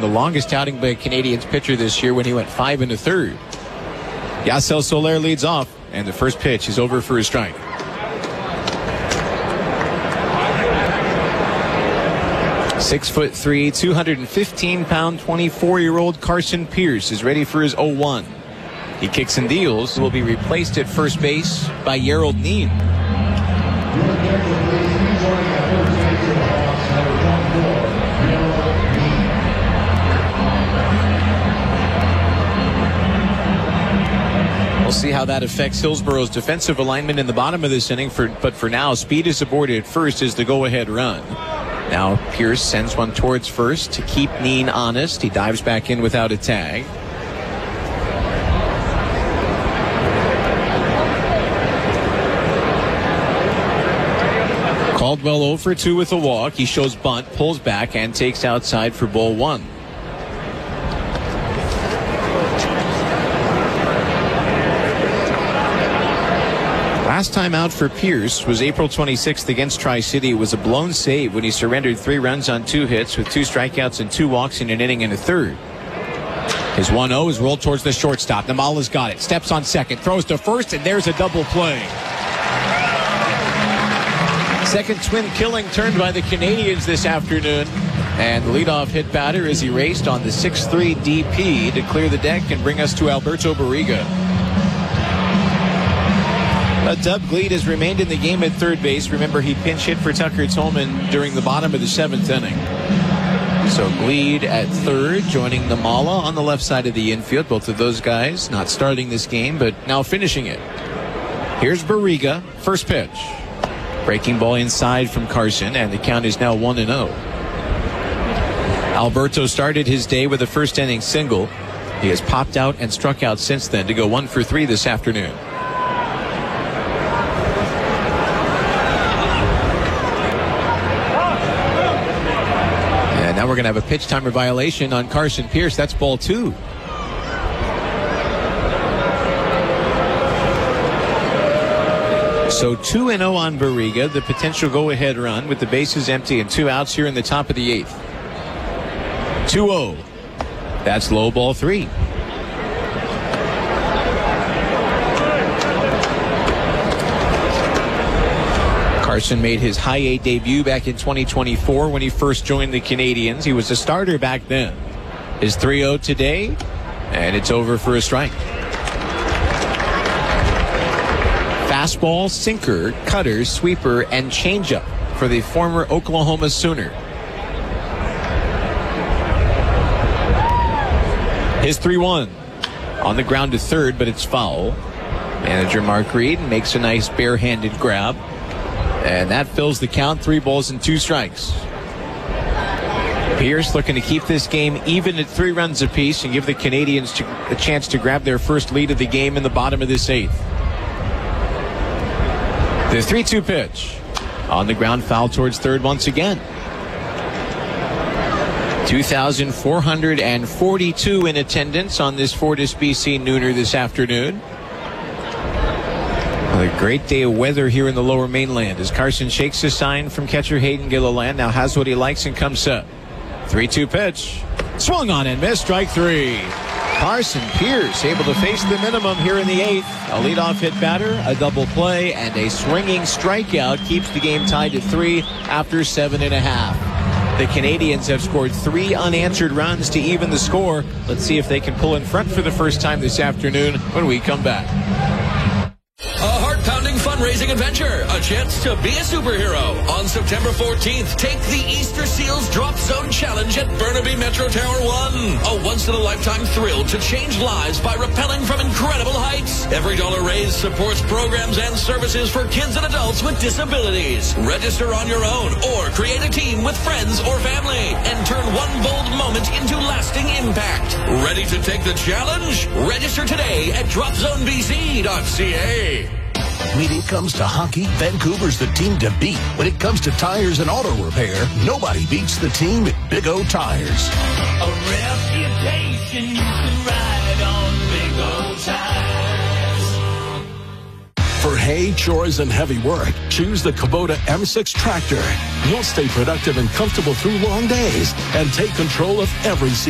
the longest outing by a Canadiens pitcher this year when he went 5 1/3. Yasel Soler leads off, and the first pitch is over for a strike. "6'3", 215-pound, 24-year-old Carson Pierce is ready for his 0-1. He kicks and deals. Will be replaced at first base by Gerald Neen. We'll see how that affects Hillsborough's defensive alignment in the bottom of this inning. But for now, speed is aboard at first as the go-ahead run. Now Pierce sends one towards first to keep Neen honest. He dives back in without a tag. Caldwell 0 for 2 with a walk. He shows bunt, pulls back, and takes outside for ball 1. Last time out for Pierce was April 26th against Tri-City. It was a blown save when he surrendered 3 runs on 2 hits with 2 strikeouts and 2 walks in an inning and a third. His 1-0 is rolled towards the shortstop. Namala's got it. Steps on second. Throws to first, and there's a double play. Second twin killing turned by the Canadiens this afternoon. And the leadoff hit batter is erased on the 6-3 DP to clear the deck and bring us to Alberto Barriga. Doug Gleed has remained in the game at third base. Remember, he pinch hit for Tucker Tolman during the bottom of the 7th inning. So Gleed at third, joining Namala on the left side of the infield. Both of those guys not starting this game, but now finishing it. Here's Barriga, first pitch. Breaking ball inside from Carson, and the count is now 1-0. Alberto started his day with a first inning single. He has popped out and struck out since then to go 1 for 3 this afternoon. And now we're going to have a pitch timer violation on Carson Pierce. That's ball 2. So 2-0 on Barriga, the potential go-ahead run with the bases empty and 2 outs here in the top of the 8th. 2-0. That's low, ball 3. Carson made his high A debut back in 2024 when he first joined the Canadiens. He was a starter back then. His 3-0 today, and it's over for a strike. Fastball, sinker, cutter, sweeper, and changeup for the former Oklahoma Sooner. His 3-1 on the ground to third, but it's foul. Manager Mark Reed makes a nice barehanded grab, and that fills the count. 3 balls and 2 strikes. Pierce looking to keep this game even at 3 runs apiece and give the Canadiens a chance to grab their first lead of the game in the bottom of this 8th. The 3-2 pitch. On the ground, foul towards third once again. 2,442 in attendance on this Fortis BC Nooner this afternoon. A great day of weather here in the lower mainland as Carson shakes his sign from catcher Hayden Gilliland. Now has what he likes and comes up. 3-2 pitch. Swung on and missed. Strike 3. Carson Pierce able to face the minimum here in the 8th. A leadoff hit batter, a double play, and a swinging strikeout keeps the game tied at 3 after 7.5. The Canadiens have scored 3 unanswered runs to even the score. Let's see if they can pull in front for the first time this afternoon when we come back. A heart-pounding fundraising adventure. A chance to be a superhero. On September 14th, take the Easter Seals Drop Zone Challenge at Burnaby Metro Tower 1. A once-in-a-lifetime thrill to change lives by rappelling from incredible heights. Every dollar raised supports programs and services for kids and adults with disabilities. Register on your own or create a team with friends or family and turn one bold moment into lasting impact. Ready to take the challenge? Register today at dropzonebc.ca. When it comes to hockey, Vancouver's the team to beat. When it comes to tires and auto repair, nobody beats the team at Big O Tires. A reputation you can ride on Big O Tires. For hay, chores, and heavy work, choose the Kubota M6 tractor. You'll stay productive and comfortable through long days and take control of every season.